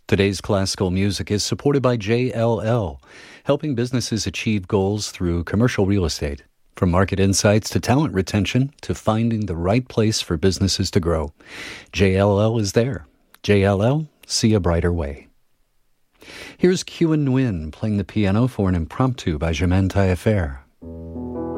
Today's classical music is supported by JLL, helping businesses achieve goals through commercial real estate. From market insights to talent retention to finding the right place for businesses to grow, JLL is there. JLL, see a brighter way. Here's Kyu and Nguyen playing the piano for an impromptu by Germaine Taillefer.